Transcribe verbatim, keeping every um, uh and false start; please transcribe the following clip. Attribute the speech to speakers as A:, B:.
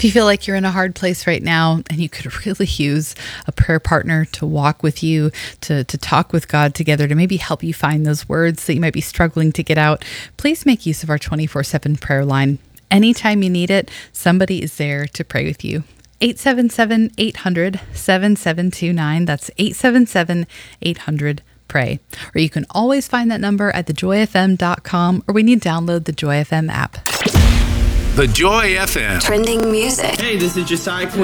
A: you feel like you're in a hard place right now and you could really use a prayer partner to walk with you, to, to talk with God together, to maybe help you find those words that you might be struggling to get out, please make use of our twenty-four seven prayer line. Anytime you need it, somebody is there to pray with you. eight seven seven, eight hundred, seven seven two nine. That's eight seven seven, eight hundred, pray. Or you can always find that number at the joy f m dot com, or when you download the Joy F M app.
B: The Joy F M.
C: Trending music.
D: Hey, this is Josiah Quinn.